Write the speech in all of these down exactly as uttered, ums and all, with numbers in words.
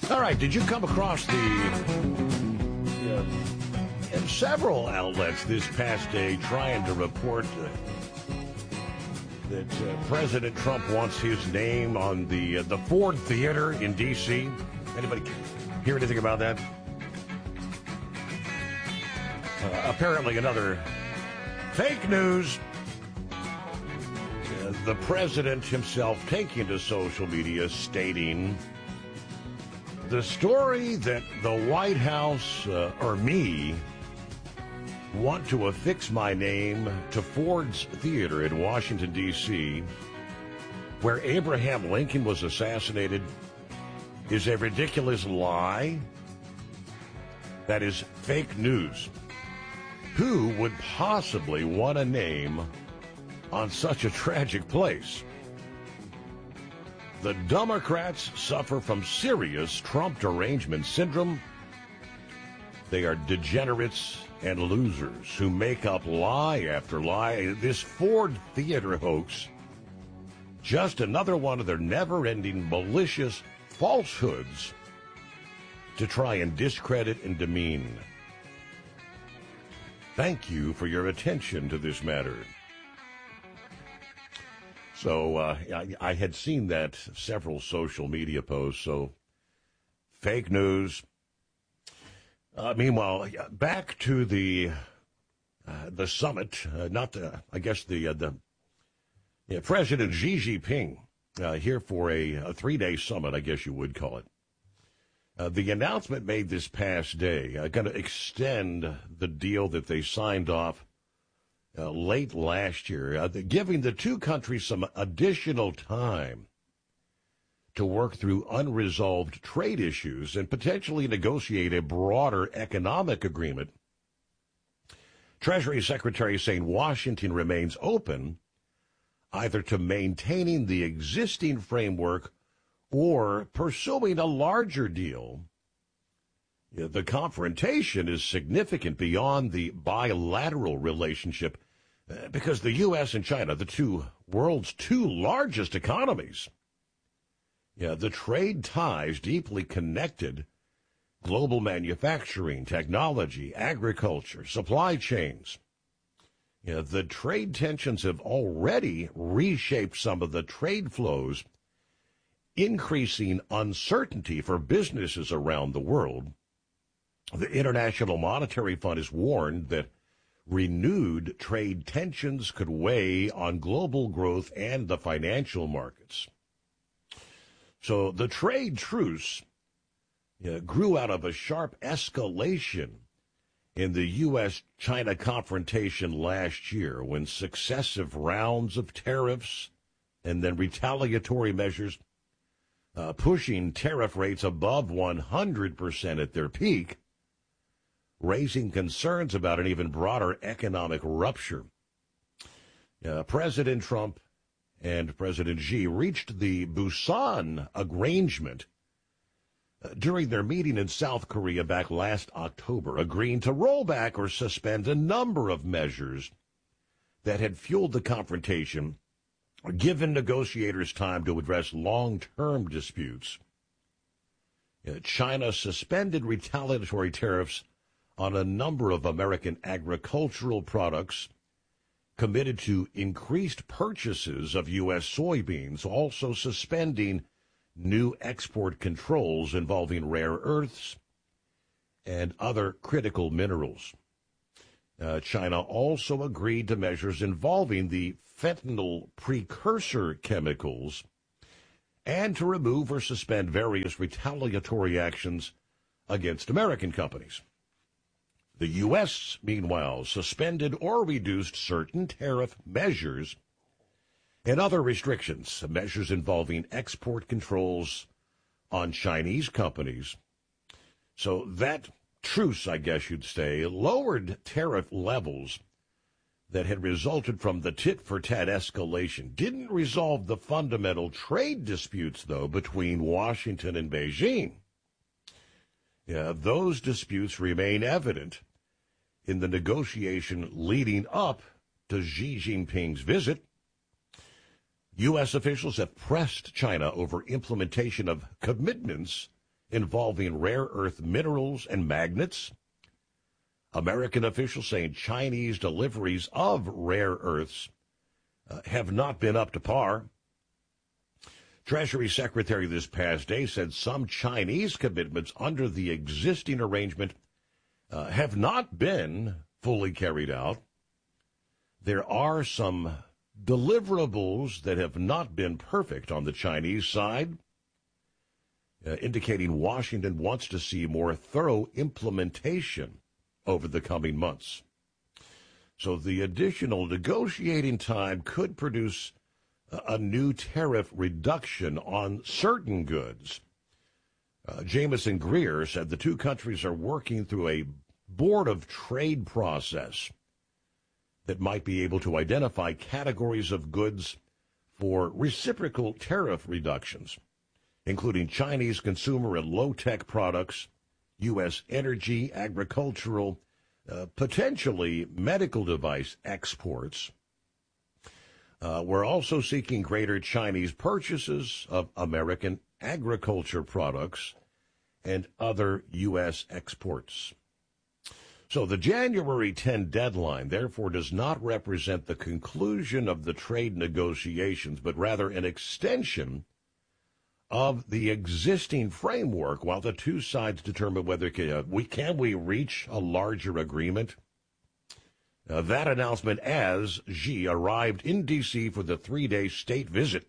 All right, did you come across the uh, in several outlets this past day trying to report uh, that uh, President Trump wants his name on the uh, the Ford Theater in D C? Anybody hear anything about that? Uh, apparently another fake news. Uh, the president himself taking to social media stating, the story that the White House, uh, or me, want to affix my name to Ford's Theater in Washington, D C, where Abraham Lincoln was assassinated, is a ridiculous lie. That is fake news. Who would possibly want a name on such a tragic place? The Democrats suffer from serious Trump derangement syndrome. They are degenerates and losers who make up lie after lie. This Ford Theater hoax, just another one of their never-ending malicious falsehoods to try and discredit and demean. Thank you for your attention to this matter. So uh, I, I had seen that several social media posts, so fake news. Uh, meanwhile, back to the uh, the summit, uh, not the, I guess the, uh, the yeah, President Xi Jinping uh, here for a, a three-day summit, I guess you would call it. Uh, the announcement made this past day uh, going to extend the deal that they signed off uh, late last year, uh, the, giving the two countries some additional time to work through unresolved trade issues and potentially negotiate a broader economic agreement. Treasury Secretary saying Washington remains open either to maintaining the existing framework or pursuing a larger deal. Yeah, the confrontation is significant beyond the bilateral relationship uh, because the U S and China, the two world's two largest economies, yeah, the trade ties deeply connected global manufacturing, technology, agriculture, supply chains. Yeah, the trade tensions have already reshaped some of the trade flows, increasing uncertainty for businesses around the world. The International Monetary Fund has warned that renewed trade tensions could weigh on global growth and the financial markets. So the trade truce uh, grew out of a sharp escalation in the U S China confrontation last year when successive rounds of tariffs and then retaliatory measures Uh, pushing tariff rates above one hundred percent at their peak, raising concerns about an even broader economic rupture. Uh, President Trump and President Xi reached the Busan arrangement uh, during their meeting in South Korea back last October, agreeing to roll back or suspend a number of measures that had fueled the confrontation, given negotiators time to address long-term disputes. China suspended retaliatory tariffs on a number of American agricultural products, committed to increased purchases of U S soybeans, also suspending new export controls involving rare earths and other critical minerals. Uh, China also agreed to measures involving the fentanyl precursor chemicals and to remove or suspend various retaliatory actions against American companies. The U S, meanwhile, suspended or reduced certain tariff measures and other restrictions, measures involving export controls on Chinese companies. So that truce, I guess you'd say, lowered tariff levels that had resulted from the tit-for-tat escalation. Didn't resolve the fundamental trade disputes, though, between Washington and Beijing. Yeah, those disputes remain evident in the negotiation leading up to Xi Jinping's visit. U S officials have pressed China over implementation of commitments involving rare earth minerals and magnets. American officials saying Chinese deliveries of rare earths uh, have not been up to par. Treasury Secretary this past day said some Chinese commitments under the existing arrangement uh, have not been fully carried out. There are some deliverables that have not been perfect on the Chinese side, uh, indicating Washington wants to see more thorough implementation over the coming months. So the additional negotiating time could produce a, a new tariff reduction on certain goods. Uh, Jameson Greer said the two countries are working through a board of trade process that might be able to identify categories of goods for reciprocal tariff reductions, including Chinese consumer and low-tech products, U S energy, agricultural, uh, potentially medical device exports. Uh, we're also seeking greater Chinese purchases of American agriculture products and other U S exports. So the January tenth deadline, therefore, does not represent the conclusion of the trade negotiations, but rather an extension of the existing framework while the two sides determine whether uh, we can we reach a larger agreement. Uh, that announcement as Xi arrived in D C for the three-day state visit.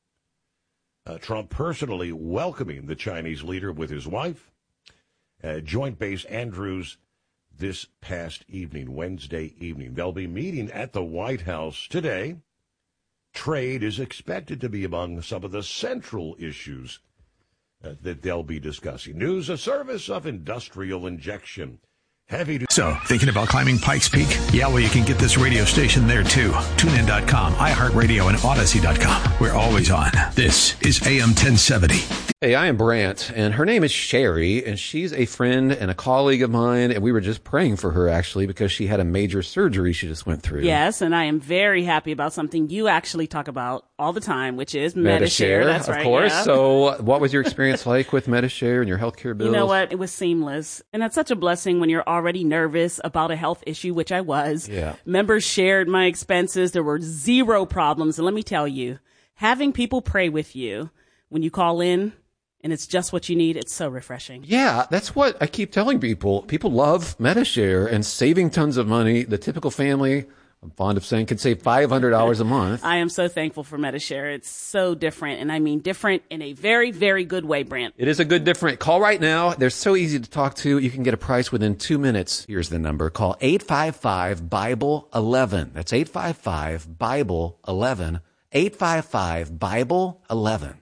Uh, Trump personally welcoming the Chinese leader with his wife at Joint Base Andrews this past evening, Wednesday evening. They'll be meeting at the White House today. Trade is expected to be among some of the central issues uh, that they'll be discussing. News, a service of Industrial Injection. Heavy to- So, thinking about climbing Pikes Peak? Yeah, well, you can get this radio station there, too. TuneIn dot com, iHeartRadio, and Odyssey dot com. We're always on. This is A M ten seventy. Hey, I am Brant, and her name is Sherry, and she's a friend and a colleague of mine, and we were just praying for her, actually, because she had a major surgery she just went through. Yes, and I am very happy about something you actually talk about all the time, which is Medi-Share. Medi-Share, That's of right, course. yeah. So what was your experience like with Medi-Share and your healthcare bills? You know what? It was seamless. And that's such a blessing when you're already nervous about a health issue, which I was. Yeah. Members shared my expenses. There were zero problems. And let me tell you, having people pray with you when you call in, and it's just what you need, it's so refreshing. Yeah, that's what I keep telling people. People love Medi-Share and saving tons of money. The typical family, I'm fond of saying, can save five hundred dollars a month. I am so thankful for Medi-Share. It's so different, and I mean different in a very, very good way, Brant. It is a good different. Call right now. They're so easy to talk to. You can get a price within two minutes. Here's the number. Call eight five five, Bible eleven. That's eight five five, Bible eleven. eight five five, Bible eleven.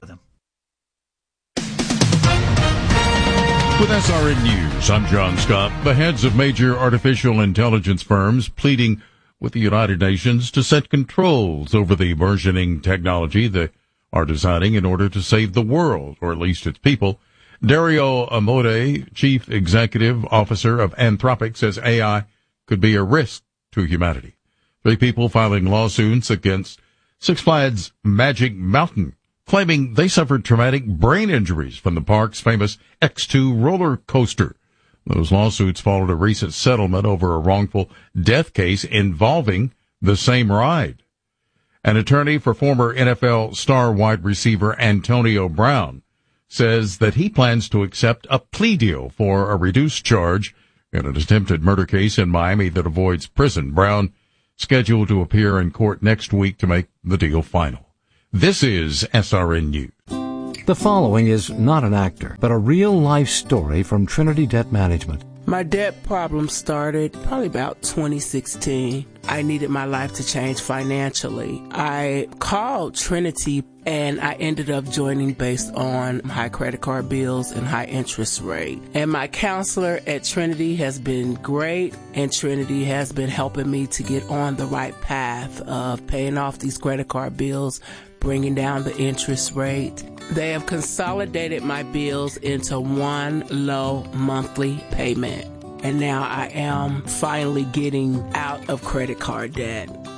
With S R N News, I'm John Scott. The heads of major artificial intelligence firms pleading with the United Nations to set controls over the burgeoning technology they are designing in order to save the world, or at least its people. Dario Amodei, chief executive officer of Anthropic, says A I could be a risk to humanity. Three people filing lawsuits against Six Flags Magic Mountain, claiming they suffered traumatic brain injuries from the park's famous X two roller coaster. Those lawsuits followed a recent settlement over a wrongful death case involving the same ride. An attorney for former N F L star wide receiver Antonio Brown says that he plans to accept a plea deal for a reduced charge in an attempted murder case in Miami that avoids prison. Brown scheduled to appear in court next week to make the deal final. This is S R N News. The following is not an actor, but a real-life story from Trinity Debt Management. My debt problem started probably about twenty sixteen. I needed my life to change financially. I called Trinity and I ended up joining based on high credit card bills and high interest rate. And my counselor at Trinity has been great, and Trinity has been helping me to get on the right path of paying off these credit card bills, bringing down the interest rate. They have consolidated my bills into one low monthly payment. And now I am finally getting out of credit card debt.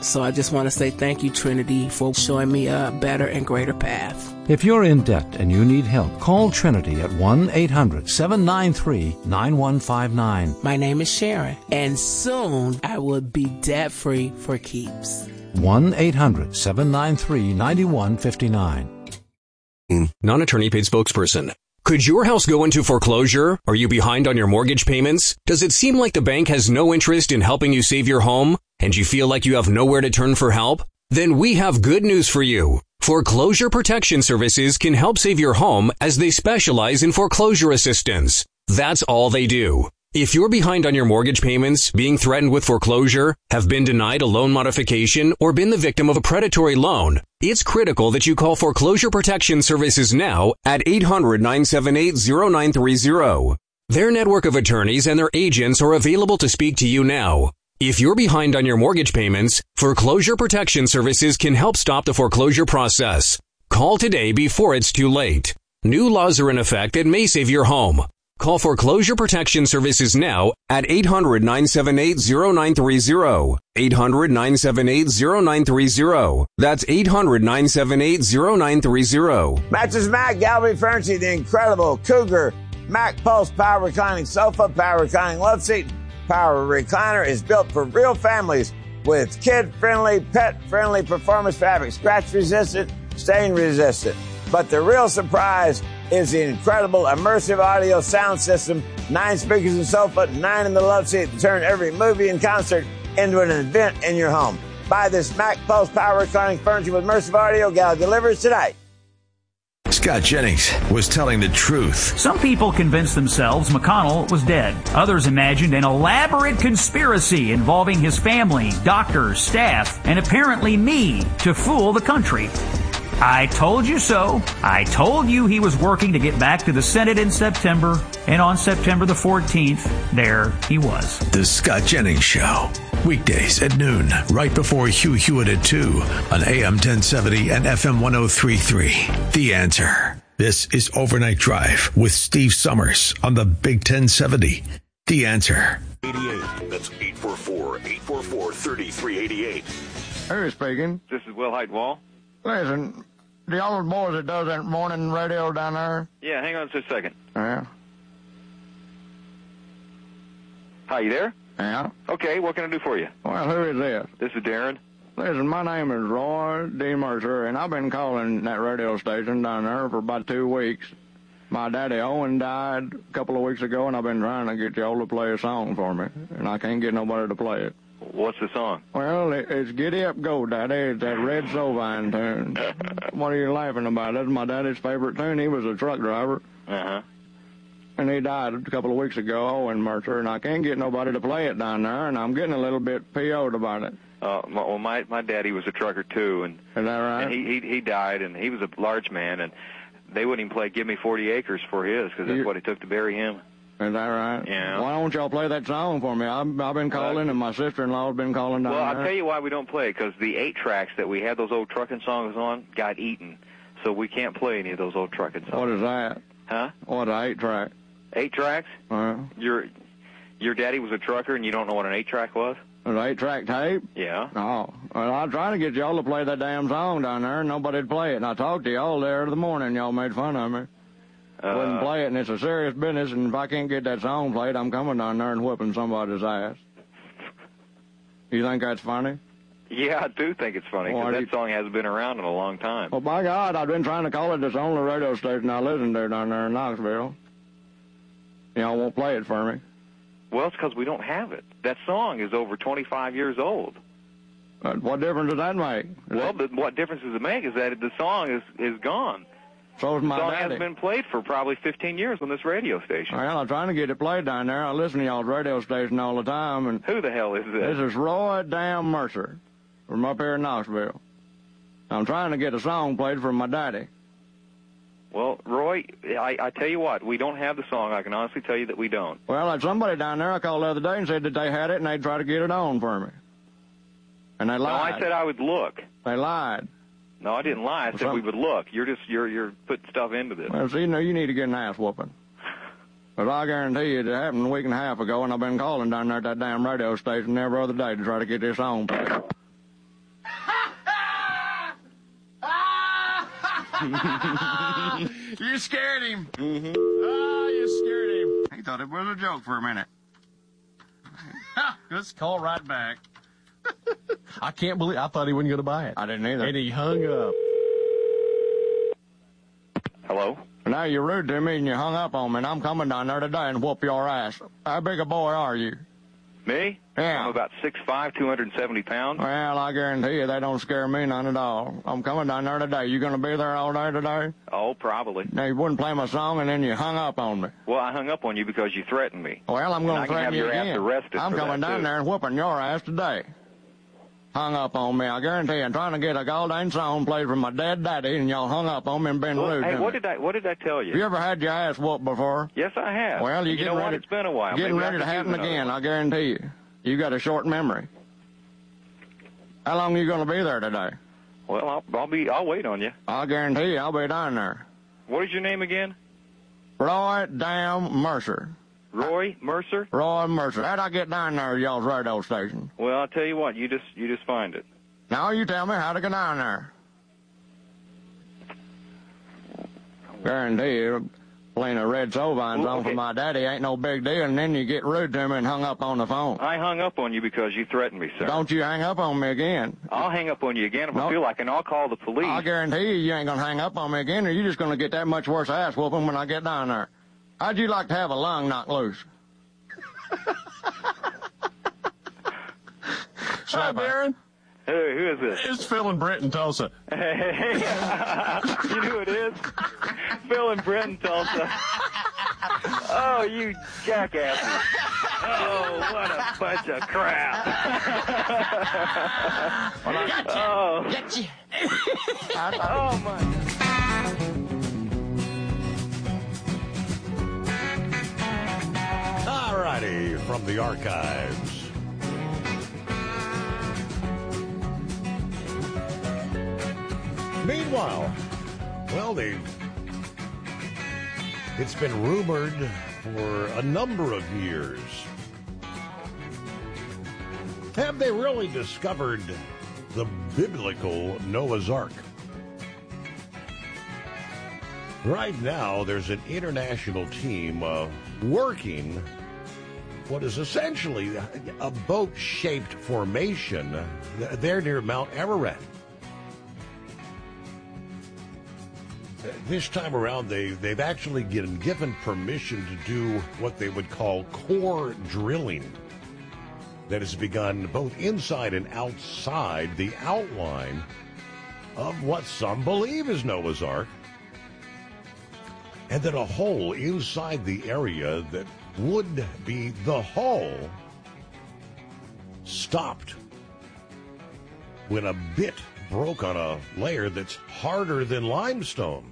So I just want to say thank you, Trinity, for showing me a better and greater path. If you're in debt and you need help, call Trinity at one eight hundred seven nine three nine one five nine. My name is Sharon, and soon I will be debt-free for keeps. one eight hundred seven nine three nine one five nine. Non-attorney paid spokesperson. Could your house go into foreclosure? Are you behind on your mortgage payments? Does it seem like the bank has no interest in helping you save your home? And you feel like you have nowhere to turn for help? Then we have good news for you. Foreclosure Protection Services can help save your home as they specialize in foreclosure assistance. That's all they do. If you're behind on your mortgage payments, being threatened with foreclosure, have been denied a loan modification, or been the victim of a predatory loan, it's critical that you call Foreclosure Protection Services now at eight hundred nine seven eight zero nine three zero. Their network of attorneys and their agents are available to speak to you now. If you're behind on your mortgage payments, Foreclosure Protection Services can help stop the foreclosure process. Call today before it's too late. New laws are in effect that may save your home. Call Foreclosure Protection Services now at eight hundred nine seven eight zero nine three zero. eight hundred nine seven eight zero nine three zero. That's eight hundred nine seven eight zero nine three zero. Matches Mac Gallery Furniture, the incredible Cougar Mac Pulse Power Reclining Sofa, Power Reclining Love Seat, Power Recliner is built for real families with kid-friendly, pet-friendly performance fabric, scratch-resistant, stain-resistant. But the real surprise is the incredible immersive audio sound system. Nine speakers in the sofa, nine in the love seat to turn every movie and concert into an event in your home. Buy this Mac Pulse Power Reclining Furniture with immersive audio. Gallery delivers today. Scott Jennings was telling the truth. Some people convinced themselves McConnell was dead. Others imagined an elaborate conspiracy involving his family, doctors, staff, and apparently me to fool the country. I told you so. I told you he was working to get back to the Senate in September, and on September the fourteenth, there he was. The Scott Jennings Show. Weekdays at noon, right before Hugh Hewitt at two on A M ten seventy and F M ten thirty-three. The Answer. This is Overnight Drive with Steve Summers on the Big ten seventy. The Answer. eighty-eight. That's eight four four, eight four four, three three eight eight. Who's speaking? This is Will Heightwall. Listen, the old boys that does that morning radio down there? Yeah, hang on just a second. Yeah. Hi, you there? Yeah. Okay, what can I do for you? Well, who is this? This is Darren. Listen, my name is Roy D. Mercer, and I've been calling that radio station down there for about two weeks. My daddy Owen died a couple of weeks ago, and I've been trying to get y'all to play a song for me, and I can't get nobody to play it. What's the song? Well, it's Giddy Up Go, Daddy. It's that Red Sovine tune. What are you laughing about? That's my daddy's favorite tune. He was a truck driver. Uh-huh. And he died a couple of weeks ago, Owen Mercer, and I can't get nobody to play it down there, and I'm getting a little bit P O'd about it. Uh, well, my my daddy was a trucker, too. And, is that right? And he, he, he died, and he was a large man, and they wouldn't even play Give Me forty acres for his, because that's you, what it took to bury him. Is that right? Yeah. Why don't y'all play that song for me? I've, I've been calling, and my sister-in-law's been calling down well, there. Well, I'll tell you why we don't play it, because the eight tracks that we had those old trucking songs on got eaten, so we can't play any of those old trucking songs. What is that? Huh? What, an eight-track? Eight tracks? Uh, your your daddy was a trucker, and you don't know what an eight-track was? An eight-track tape? Yeah. Oh. Well, I'm trying to get y'all to play that damn song down there, and nobody'd play it. And I talked to y'all there the morning. Y'all made fun of me. Uh, Wouldn't play it, and it's a serious business, and if I can't get that song played, I'm coming down there and whipping somebody's ass. You think that's funny? Yeah, I do think it's funny, because that you... song hasn't been around in a long time. Well, by God, I've been trying to call it this only radio station I listen to down there in Knoxville. Y'all won't play it for me. Well, it's because we don't have it. That song is over twenty-five years old. Uh, what difference does that make? Is well, that... but what difference does it make is that the song is, is gone. So is my the song daddy. hasn't been played for probably fifteen years on this radio station. Well, I'm trying to get it played down there. I listen to y'all's radio station all the time. And who the hell is this? This is Roy Damn Mercer from up here in Knoxville. I'm trying to get a song played for my daddy. Well, Roy, I, I tell you what, we don't have the song. I can honestly tell you that we don't. Well, there's somebody down there I called the other day and said that they had it and they'd try to get it on for me. And they lied. No, I said I would look. They lied. No, I didn't lie. I said Some... we would look. You're just you're you're putting stuff into this. Well, see, you know, you need to get an ass whooping. But I guarantee you, it happened a week and a half ago, and I've been calling down there at that damn radio station every other day to try to get this on played. You scared him. Mm-hmm. Oh, you scared him. He thought it was a joke for a minute. Just call right back. I can't believe, I thought he wasn't going to buy it. I didn't either. And he hung up. Hello? Now you're rude to me and you hung up on me, and I'm coming down there today and whoop your ass. How big a boy are you? Me? Yeah. I'm about six five, two hundred seventy pounds. Well, I guarantee you they don't scare me none at all. I'm coming down there today. You going to be there all day today? Oh, probably. Now, you wouldn't play my song, and then you hung up on me. Well, I hung up on you because you threatened me. Well, I'm going to threaten you again. I can have your ass arrested I'm for coming that, down too. there and whooping your ass today. Hung up on me, I guarantee you. I'm trying to get a goddamn song played from my dead daddy, and y'all hung up on me and been Well, rude hey, to what me. did I what did I tell you? You ever had your ass whooped before? Yes, I have. Well, you you getting know what? ready. It's been a while. Getting Maybe I ready to could use happen another again. one. I guarantee you. You got a short memory. How long are you going to be there today? Well, I'll, I'll be. I'll wait on you. I guarantee you, I'll be down there. What is your name again? Roy Damn Mercer. Roy Mercer. Roy Mercer. How'd I get down there, y'all's radio station? Well, I'll tell you what. You just you just find it. Now you tell me how to get down there. Guarantee you, playing a red Sovine Well, song okay. for my daddy ain't no big deal, and then you get rude to me and hung up on the phone. I hung up on you because you threatened me, sir. Don't you hang up on me again. I'll hang up on you again if I Nope. feel like, and I'll call the police. I guarantee you, you ain't gonna hang up on me again, or you're just gonna get that much worse ass whooping when I get down there. How'd you like to have a lung knocked loose? Hi, Darren. Hey, who is this? It's Phil and Brent in Tulsa. Hey, you know who it is? Phil and Brent in Tulsa. Oh, you jackasses. Oh, what a bunch of crap. Gotcha. Oh. Gotcha. Oh, my God. All righty, from the archives. Meanwhile, well, they've it's been rumored for a number of years. Have they really discovered the biblical Noah's Ark? Right now, there's an international team uh, working what is essentially a boat-shaped formation there near Mount Ararat. This time around, they, they've actually been given permission to do what they would call core drilling that has begun both inside and outside the outline of what some believe is Noah's Ark, and then a hole inside the area that would be the hull stopped when a bit broke on a layer that's harder than limestone.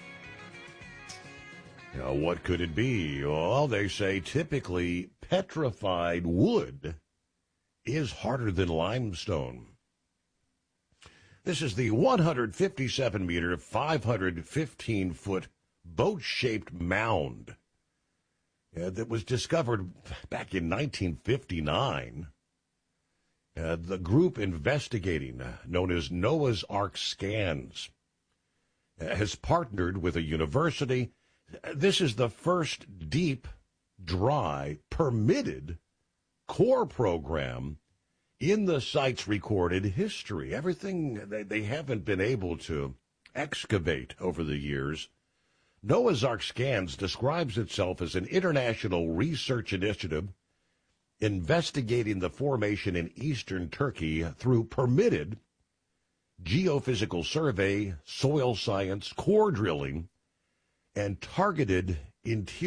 Now, what could it be? Well, they say typically petrified wood is harder than limestone. This is the one hundred fifty-seven meter, five hundred fifteen foot boat-shaped mound uh, that was discovered back in nineteen fifty-nine. Uh, the group investigating, uh, known as Noah's Ark Scans, uh, has partnered with a university. This is the first deep, dry, permitted core program in the site's recorded history. Everything they, they haven't been able to excavate over the years. Noah's Ark Scans describes itself as an international research initiative investigating the formation in eastern Turkey through permitted geophysical survey, soil science, core drilling, and targeted interior